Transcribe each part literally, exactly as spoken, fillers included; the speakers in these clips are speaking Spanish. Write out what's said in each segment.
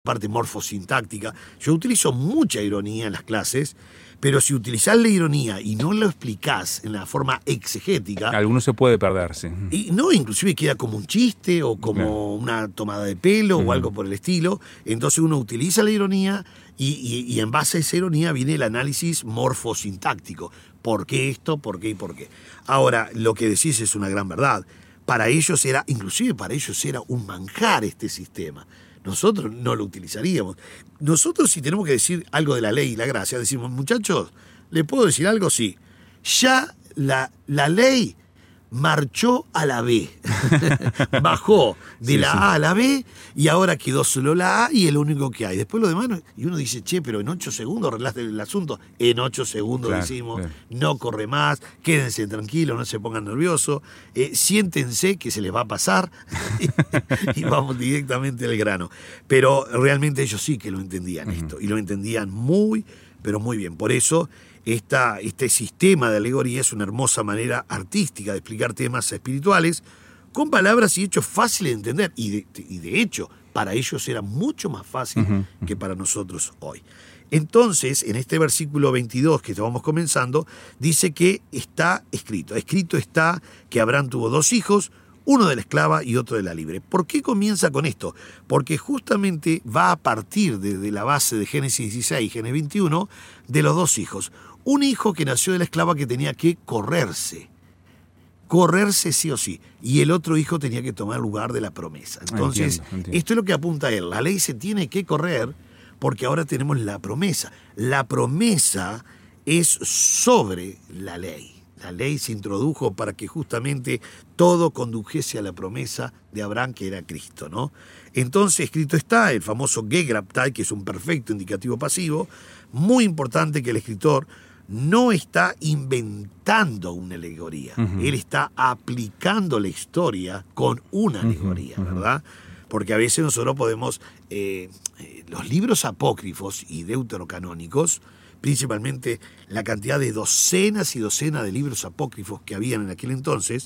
parte morfosintáctica. Yo utilizo mucha ironía en las clases, pero si utilizás la ironía y no lo explicás en la forma exegética... Alguno se puede perder, sí. Y no, inclusive queda como un chiste o como no. una tomada de pelo uh-huh. o algo por el estilo. Entonces uno utiliza la ironía y, y, y en base a esa ironía viene el análisis morfosintáctico. ¿Por qué esto? ¿Por qué y por qué? Ahora, lo que decís es una gran verdad. Para ellos era, inclusive para ellos era un manjar este sistema. Nosotros no lo utilizaríamos. Nosotros, si tenemos que decir algo de la ley y la gracia, decimos, muchachos, ¿le puedo decir algo? Sí. Ya la, la ley marchó a la B. Bajó de sí, la sí. A a la B y ahora quedó solo la A y es lo único que hay. Después lo demás, no, y uno dice, che, pero en ocho segundos arreglaste el asunto. En ocho segundos claro, decimos, claro. no corre más, quédense tranquilos, no se pongan nerviosos, eh, siéntense que se les va a pasar y vamos directamente al grano. Pero realmente ellos sí que lo entendían uh-huh. esto y lo entendían muy, pero muy bien. Por eso Esta, este sistema de alegoría es una hermosa manera artística de explicar temas espirituales con palabras y hechos fáciles de entender. Y de, y de hecho, para ellos era mucho más fácil uh-huh. que para nosotros hoy. Entonces, en este versículo veintidós que estábamos comenzando, dice que está escrito. Escrito está que Abraham tuvo dos hijos, uno de la esclava y otro de la libre. ¿Por qué comienza con esto? Porque justamente va a partir de, de la base de Génesis dieciséis y Génesis veintiuno de los dos hijos. Un hijo que nació de la esclava que tenía que correrse. Correrse sí o sí. Y el otro hijo tenía que tomar lugar de la promesa. Entonces, entiendo, entiendo. Esto es lo que apunta a él. La ley se tiene que correr porque ahora tenemos la promesa. La promesa es sobre la ley. La ley se introdujo para que justamente todo condujese a la promesa de Abraham, que era Cristo, ¿no? Entonces, escrito está el famoso Gegraptai, que es un perfecto indicativo pasivo. Muy importante que el escritor no está inventando una alegoría. Uh-huh. Él está aplicando la historia con una alegoría, uh-huh. ¿verdad? Porque a veces nosotros podemos... Eh, eh, los libros apócrifos y deuterocanónicos, principalmente la cantidad de docenas y docenas de libros apócrifos que habían en aquel entonces,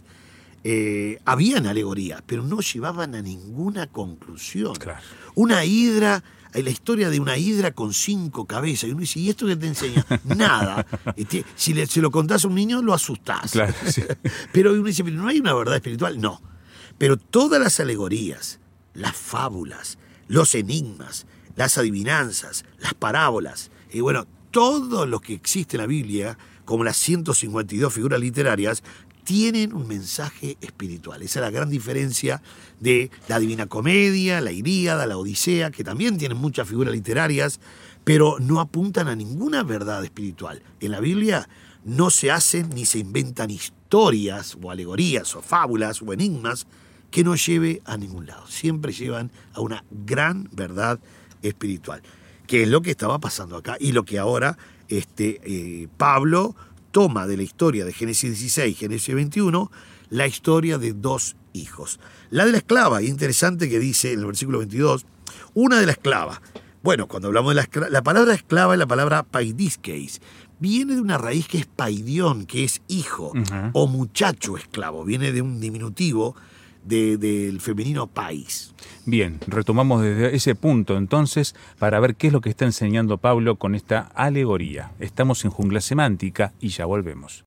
eh, habían alegorías, pero no llevaban a ninguna conclusión. Claro. Una hidra, la historia de una hidra con cinco cabezas, y uno dice, ¿y esto qué te enseña? Nada. Este, si le, se lo contás a un niño, lo asustás. Claro, sí. Pero uno dice, ¿pero no hay una verdad espiritual? No. Pero todas las alegorías, las fábulas, los enigmas, las adivinanzas, las parábolas, y bueno, todo lo que existe en la Biblia, como las ciento cincuenta y dos figuras literarias, tienen un mensaje espiritual. Esa es la gran diferencia de la Divina Comedia, la Ilíada, la Odisea, que también tienen muchas figuras literarias, pero no apuntan a ninguna verdad espiritual. En la Biblia no se hacen ni se inventan historias o alegorías o fábulas o enigmas que no lleve a ningún lado. Siempre llevan a una gran verdad espiritual, que es lo que estaba pasando acá y lo que ahora este, eh, Pablo toma de la historia de Génesis dieciséis y Génesis veintiuno, la historia de dos hijos. La de la esclava, interesante que dice en el versículo veintidós, una de la esclava. Bueno, cuando hablamos de la esclava, la palabra esclava es la palabra paidiskeis. Viene de una raíz que es paidión, que es hijo, uh-huh. o muchacho esclavo. Viene de un diminutivo De, del femenino país. Bien, retomamos desde ese punto entonces para ver qué es lo que está enseñando Pablo con esta alegoría. Estamos en Jungla Semántica y ya volvemos.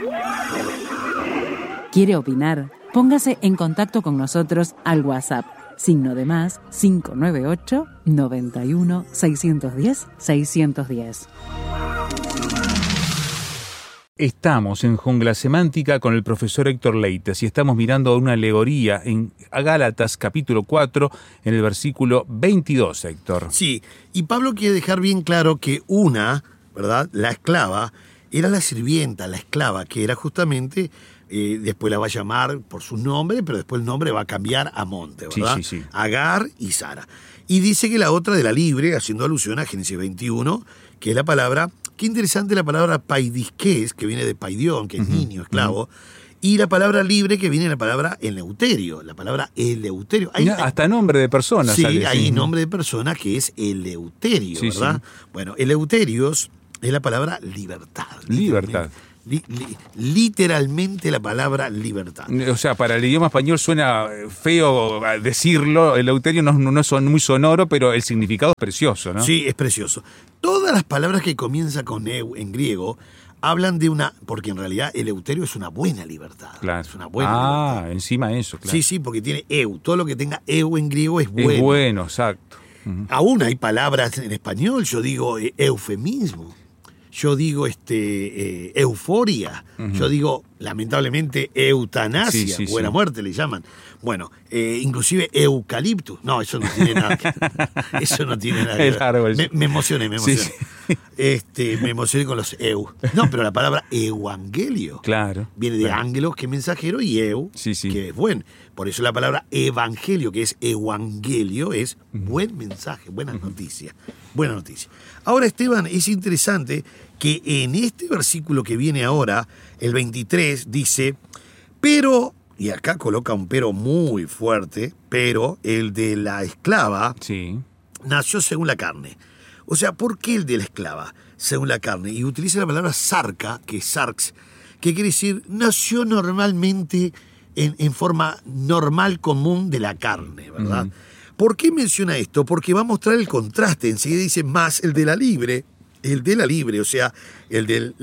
¿Quiere opinar? Póngase en contacto con nosotros al WhatsApp. Signo de más cinco nueve ocho, noventa y uno, seiscientos diez, seiscientos diez. Estamos en Jungla Semántica con el profesor Héctor Leites y estamos mirando una alegoría en Gálatas capítulo cuatro en el versículo veintidós, Héctor. Sí, y Pablo quiere dejar bien claro que una, ¿verdad?, la esclava, era la sirvienta, la esclava, que era justamente, eh, después la va a llamar por su nombre, pero después el nombre va a cambiar a Monte, ¿verdad? Sí, sí, sí. Agar y Sara. Y dice que la otra de la libre, haciendo alusión a Génesis veintiuno, que es la palabra... Qué interesante la palabra paidisques, que viene de paidión, que es uh-huh, niño, esclavo, uh-huh. y la palabra libre, que viene de la palabra eleuterio, la palabra eleuterio. Hay, Mira, hasta nombre de persona. Sí, sale, hay sí. nombre de persona que es eleuterio, sí, ¿verdad? Sí. Bueno, eleuterios es la palabra libertad. Libertad. Li, li, literalmente la palabra libertad. O sea, para el idioma español suena feo decirlo, Eleuterio no, no es muy sonoro, pero el significado es precioso, ¿no? Sí, es precioso. Todas las palabras que comienzan con eu en griego hablan de una, porque en realidad Eleuterio es una buena libertad. Claro. Es una buena ah, libertad. encima eso, claro. Sí, sí, porque tiene eu. Todo lo que tenga eu en griego es bueno. Es bueno, exacto. Uh-huh. Aún hay palabras en español, yo digo eh, eufemismo. Yo digo este eh, euforia, uh-huh. Yo digo, lamentablemente, eutanasia, sí, sí, buena sí. muerte le llaman. Bueno, eh, inclusive eucaliptus. No, eso no tiene nada que ver. Eso no tiene nada que ver. árbol. Me, me emocioné, me emocioné. Sí, sí. Este, me emocioné con los eu. No, pero la palabra evangelio. Claro. Viene de claro. ángelos, que es mensajero, y eu, sí, sí. que es buen. Por eso la palabra evangelio, que es evangelio, es buen mensaje, buena noticia. Buena noticia. Ahora, Esteban, es interesante que en este versículo que viene ahora, el veintitrés, dice, pero, y acá coloca un pero muy fuerte, pero el de la esclava sí. nació según la carne. O sea, ¿por qué el de la esclava según la carne? Y utiliza la palabra sarca, que es sarx, que quiere decir nació normalmente en, en forma normal, común de la carne, ¿verdad? Uh-huh. ¿Por qué menciona esto? Porque va a mostrar el contraste. Enseguida dice más el de la libre, el de la libre, o sea, el del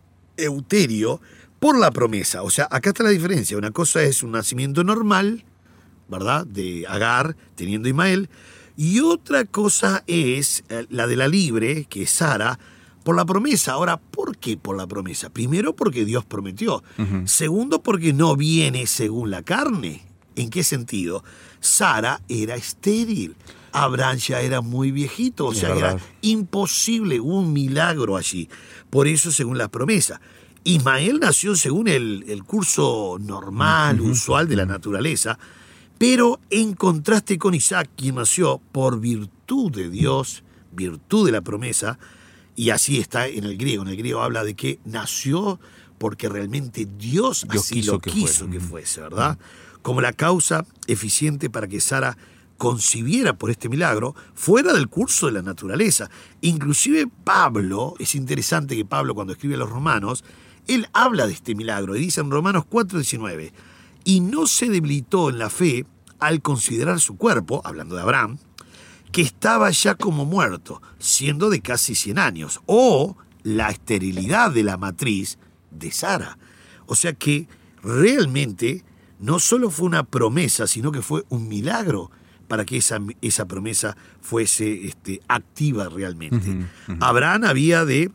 Eleuterio, por la promesa. O sea, acá está la diferencia. Una cosa es un nacimiento normal, ¿verdad?, de Agar teniendo Ismael, y otra cosa es la de la libre, que es Sara, por la promesa. Ahora, ¿por qué por la promesa? Primero, porque Dios prometió. Uh-huh. Segundo, porque no viene según la carne. ¿En qué sentido? Sara era estéril. Abraham ya era muy viejito, o sea, era imposible, un milagro allí. Por eso, según la promesa. Ismael nació según el, el curso normal, uh-huh. usual de la naturaleza, pero en contraste con Isaac, quien nació por virtud de Dios, virtud de la promesa, y así está en el griego. En el griego habla de que nació porque realmente Dios, Dios así quiso lo que quiso que fuese, ¿verdad? Como la causa eficiente para que Sara concibiera por este milagro fuera del curso de la naturaleza. Inclusive Pablo, es interesante que Pablo, cuando escribe a los romanos, él habla de este milagro y dice en Romanos cuatro diecinueve, y no se debilitó en la fe al considerar su cuerpo, hablando de Abraham, que estaba ya como muerto, siendo de casi cien años, o la esterilidad de la matriz de Sara. O sea que realmente no solo fue una promesa, sino que fue un milagro para que esa, esa promesa fuese este, activa realmente. Uh-huh, uh-huh. Abraham había de,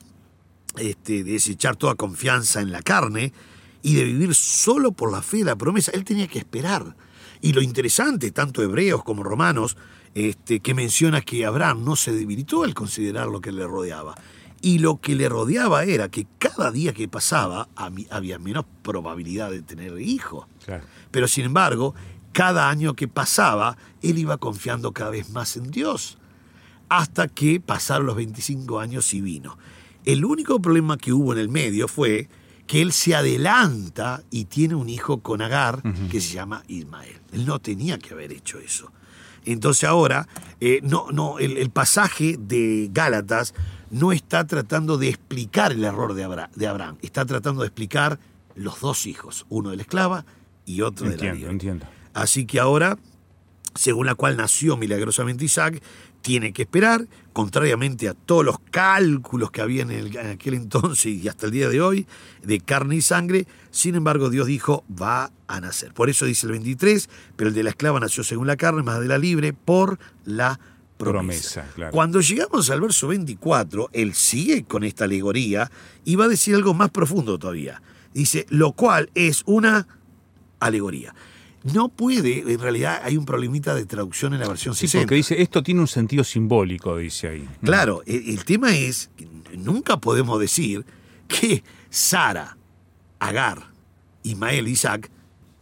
este, de desechar toda confianza en la carne y de vivir solo por la fe de la promesa. Él tenía que esperar. Y lo interesante, tanto hebreos como romanos, este, que menciona que Abraham no se debilitó al considerar lo que le rodeaba. Y lo que le rodeaba era que cada día que pasaba había menos probabilidad de tener hijos. Claro. Pero sin embargo, cada año que pasaba, él iba confiando cada vez más en Dios. Hasta que pasaron los veinticinco años y vino. El único problema que hubo en el medio fue que él se adelanta y tiene un hijo con Agar, uh-huh. que se llama Ismael. Él no tenía que haber hecho eso. Entonces ahora, eh, no, no, el, el pasaje de Gálatas no está tratando de explicar el error de Abraham, de Abraham, está tratando de explicar los dos hijos, uno de la esclava y otro entiendo, de la libre. Entiendo. Así que ahora, según la cual nació milagrosamente Isaac, tiene que esperar, contrariamente a todos los cálculos que había en, el, en aquel entonces y hasta el día de hoy, de carne y sangre. Sin embargo, Dios dijo, va a nacer. Por eso dice el veintitrés, pero el de la esclava nació según la carne, más de la libre, por la promesa. promesa claro. Cuando llegamos al verso veinticuatro, él sigue con esta alegoría y va a decir algo más profundo todavía. Dice, lo cual es una alegoría. No puede, en realidad hay un problemita de traducción en la versión sí, sesenta. Porque dice, esto tiene un sentido simbólico, dice ahí. Claro, el, el tema es, nunca podemos decir que Sara, Agar, Ismael, Isaac,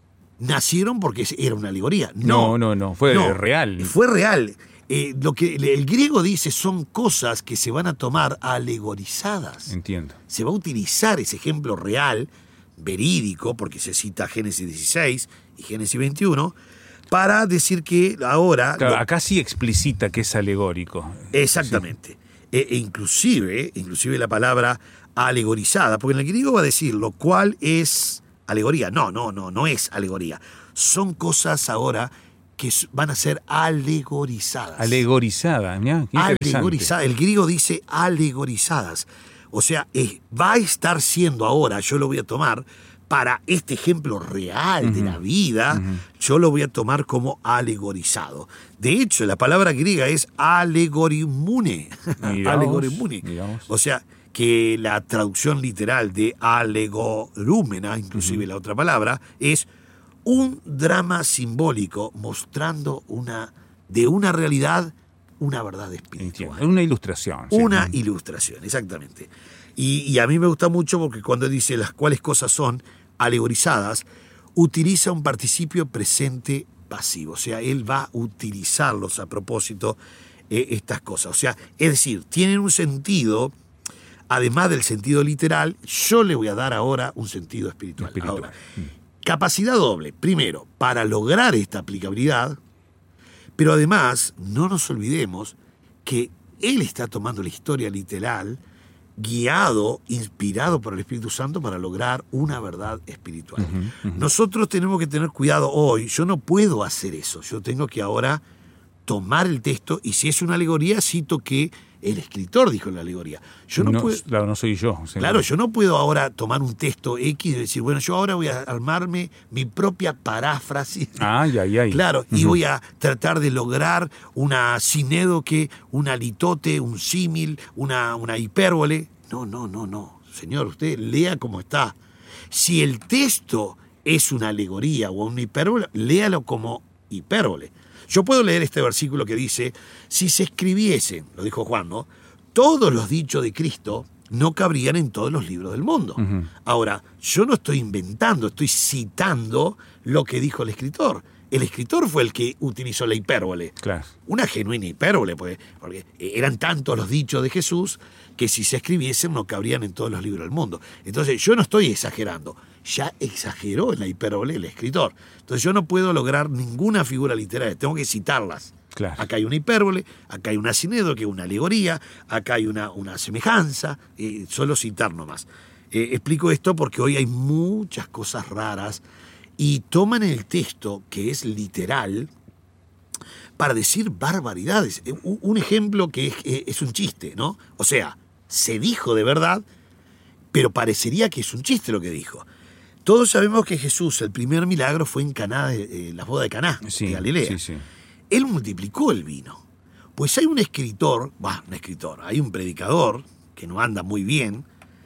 nacieron porque era una alegoría. No, no, no, no fue no, real. Fue real. Eh, lo que el griego dice son cosas que se van a tomar alegorizadas. Entiendo. Se va a utilizar ese ejemplo real, verídico, porque se cita Génesis dieciséis y Génesis veintiuno, para decir que ahora... Claro, lo... acá sí explicita que es alegórico. Exactamente. Sí. E, e inclusive, inclusive la palabra alegorizada, porque en el griego va a decir lo cual es alegoría. No, no, no, no es alegoría. Son cosas ahora que van a ser alegorizadas. Alegorizada, mirá, qué interesante. Alegorizada. El griego dice alegorizadas. O sea, es, va a estar siendo ahora, yo lo voy a tomar, para este ejemplo real uh-huh. de la vida, uh-huh. yo lo voy a tomar como alegorizado. De hecho, la palabra griega es alegorimune. Alegorimune. O sea, que la traducción literal de alegorúmena, inclusive uh-huh. la otra palabra, es un drama simbólico mostrando una, de una realidad una verdad espiritual. Entiendo. Una ilustración. Una sí. ilustración, exactamente. Y, y a mí me gusta mucho porque cuando dice las cuales cosas son alegorizadas, utiliza un participio presente pasivo. O sea, él va a utilizarlos a propósito eh, estas cosas. O sea, es decir, tienen un sentido, además del sentido literal, yo le voy a dar ahora un sentido espiritual. espiritual. Ahora, mm. capacidad doble. Primero, para lograr esta aplicabilidad, pero además, no nos olvidemos que él está tomando la historia literal, guiado, inspirado por el Espíritu Santo para lograr una verdad espiritual. Uh-huh, uh-huh. Nosotros tenemos que tener cuidado hoy. Yo no puedo hacer eso. Yo tengo que ahora tomar el texto y si es una alegoría, cito que el escritor dijo la alegoría. Yo no, no puedo, claro, no soy yo. Señor. Claro, yo no puedo ahora tomar un texto X y decir, bueno, yo ahora voy a armarme mi propia paráfrasis. Ay, ay, ay. Claro, uh-huh. y voy a tratar de lograr una sinédoque, una litote, un símil, una, una hipérbole. No, no, no, no. Señor, usted lea como está. Si el texto es una alegoría o una hipérbole, léalo como hipérbole. Yo puedo leer este versículo que dice, si se escribiesen, lo dijo Juan, ¿no? Todos los dichos de Cristo no cabrían en todos los libros del mundo. Uh-huh. Ahora, yo no estoy inventando, estoy citando lo que dijo el escritor. El escritor fue el que utilizó la hipérbole. Claro. Una genuina hipérbole, pues, porque eran tantos los dichos de Jesús que si se escribiesen no cabrían en todos los libros del mundo. Entonces, yo no estoy exagerando. Ya exageró en la hipérbole el escritor. Entonces, yo no puedo lograr ninguna figura literaria. Tengo que citarlas. Claro. Acá hay una hipérbole, acá hay una sinédoque, una alegoría, acá hay una, una semejanza. Eh, solo citar nomás. Eh, explico esto porque hoy hay muchas cosas raras y toman el texto, que es literal, para decir barbaridades. Un ejemplo que es, es un chiste, ¿no? O sea, se dijo de verdad, pero parecería que es un chiste lo que dijo. Todos sabemos que Jesús, el primer milagro fue en Caná, de, eh, la boda de Caná, sí, de Galilea. Sí, sí. Él multiplicó el vino. Pues hay un escritor, bah, un escritor, hay un predicador que no anda muy bien.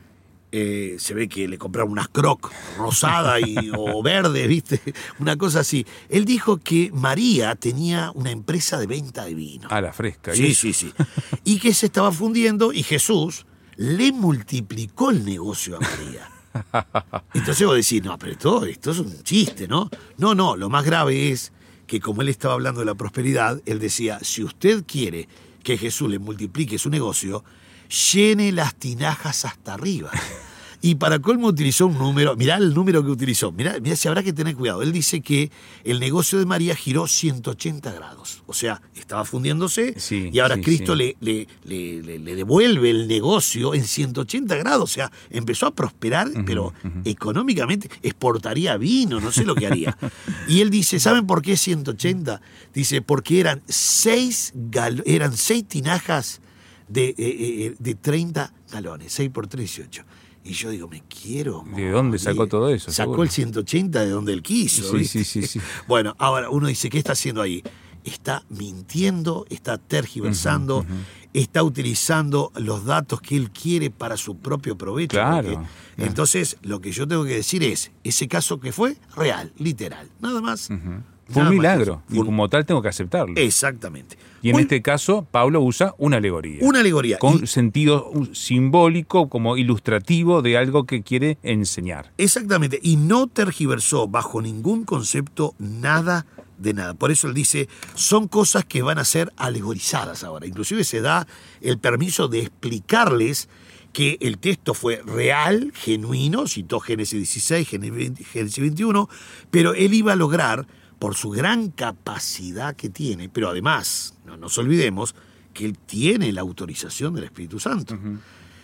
Eh, se ve que le compraron unas croc rosada y, o verde, ¿viste? Una cosa así. Él dijo que María tenía una empresa de venta de vino. Ah, la fresca. Sí, sí, sí. Y que se estaba fundiendo y Jesús le multiplicó el negocio a María. Entonces vos decís, no, pero esto, esto es un chiste, ¿no? No, no, lo más grave es que como él estaba hablando de la prosperidad, él decía, si usted quiere que Jesús le multiplique su negocio, llene las tinajas hasta arriba. Y para colmo utilizó un número, mirá el número que utilizó, mirá, mirá si habrá que tener cuidado. Él dice que el negocio de María giró ciento ochenta grados, o sea, estaba fundiéndose sí, y ahora sí, Cristo sí. Le, le, le, le devuelve el negocio en ciento ochenta grados, o sea, empezó a prosperar, uh-huh, pero uh-huh. económicamente exportaría vino, no sé lo que haría. Y él dice, ¿saben por qué ciento ochenta? Dice, porque eran seis, gal- eran seis tinajas de, eh, eh, de treinta galones, seis por tres, dieciocho. Y yo digo, me quiero morir. ¿De dónde sacó todo eso? Sacó seguro. el ciento ochenta de donde él quiso. Sí, sí, sí, sí. Bueno, ahora uno dice, ¿qué está haciendo ahí? Está mintiendo, está tergiversando, uh-huh, uh-huh. está utilizando los datos que él quiere para su propio provecho. Claro. Porque, claro. Entonces, lo que yo tengo que decir es, ese caso que fue real, literal, nada más. Uh-huh. Fue un milagro, y como tal tengo que aceptarlo. Exactamente. Y en Muy, este caso, Pablo usa una alegoría. Una alegoría. Con y, sentido simbólico, como ilustrativo de algo que quiere enseñar. Exactamente. Y no tergiversó bajo ningún concepto nada de nada. Por eso él dice, son cosas que van a ser alegorizadas ahora. Inclusive se da el permiso de explicarles que el texto fue real, genuino, citó Génesis dieciséis, Génesis veintiuno, pero él iba a lograr, por su gran capacidad que tiene, pero además, no nos olvidemos, que él tiene la autorización del Espíritu Santo. Uh-huh.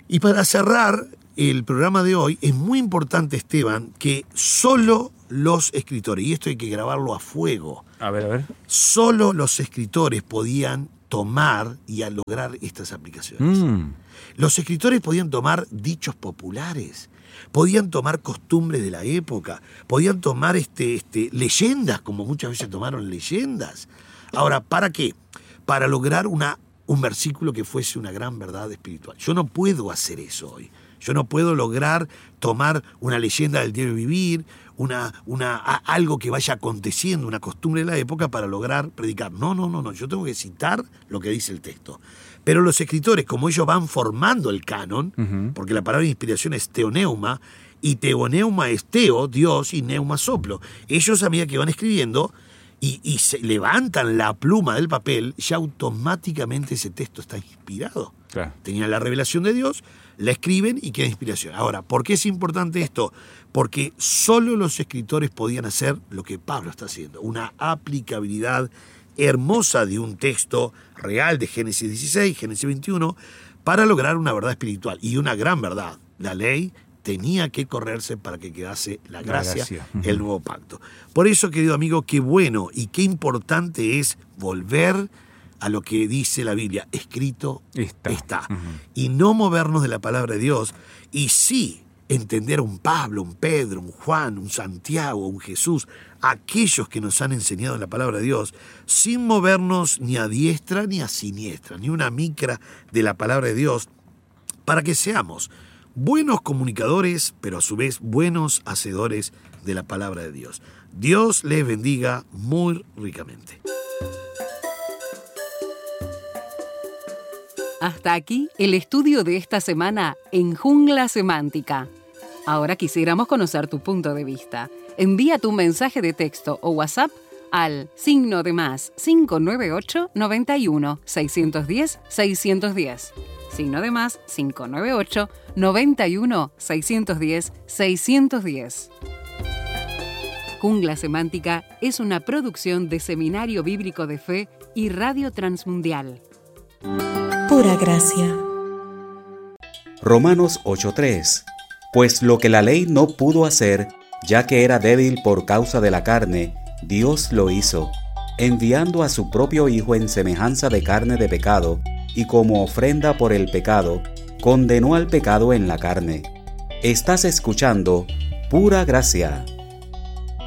Y para cerrar el programa de hoy, es muy importante, Esteban, que solo los escritores, y esto hay que grabarlo a fuego, A ver, a ver. solo los escritores podían tomar y a lograr estas aplicaciones. Mm. Los escritores podían tomar dichos populares, podían tomar costumbres de la época, podían tomar este, este, leyendas, como muchas veces tomaron leyendas. Ahora, ¿para qué? Para lograr una, un versículo que fuese una gran verdad espiritual. Yo no puedo hacer eso hoy. Yo no puedo lograr tomar una leyenda del diario vivir, una, una, a, algo que vaya aconteciendo, una costumbre de la época para lograr predicar. No, no, no, no. Yo tengo que citar lo que dice el texto. Pero los escritores, como ellos van formando el canon, uh-huh. porque la palabra inspiración es teoneuma, y teoneuma es teo, Dios, y neuma soplo. Ellos a medida que van escribiendo y, y se levantan la pluma del papel, ya automáticamente ese texto está inspirado. Claro. Tenían la revelación de Dios, la escriben y queda inspiración. Ahora, ¿por qué es importante esto? Porque solo los escritores podían hacer lo que Pablo está haciendo, una aplicabilidad hermosa de un texto real de Génesis dieciséis, Génesis veintiuno, para lograr una verdad espiritual y una gran verdad. La ley tenía que correrse para que quedase la gracia, la gracia. Uh-huh. el nuevo pacto. Por eso, querido amigo, qué bueno y qué importante es volver a lo que dice la Biblia, escrito está, está. Uh-huh. y no movernos de la palabra de Dios, y sí entender a un Pablo, un Pedro, un Juan, un Santiago, un Jesús, aquellos que nos han enseñado la palabra de Dios, sin movernos ni a diestra ni a siniestra, ni una micra de la palabra de Dios, para que seamos buenos comunicadores, pero a su vez buenos hacedores de la palabra de Dios. Dios les bendiga muy ricamente. Hasta aquí el estudio de esta semana en Jungla Semántica. Ahora quisiéramos conocer tu punto de vista. Envía tu mensaje de texto o WhatsApp al signo de más cinco nueve ocho, noventa y uno, seiscientos diez, seiscientos diez. Signo de más cinco nueve ocho, noventa y uno, seiscientos diez, seiscientos diez. Jungla Semántica es una producción de Seminario Bíblico de Fe y Radio Transmundial. Pura gracia. Romanos ocho tres. Pues lo que la ley no pudo hacer, ya que era débil por causa de la carne, Dios lo hizo, enviando a su propio Hijo en semejanza de carne de pecado, y como ofrenda por el pecado, condenó al pecado en la carne. Estás escuchando Pura Gracia.